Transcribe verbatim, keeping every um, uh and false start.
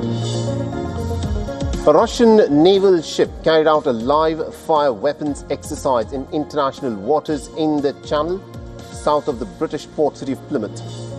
A Russian naval ship carried out a live fire weapons exercise in international waters in the Channel, south of the British port city of Plymouth.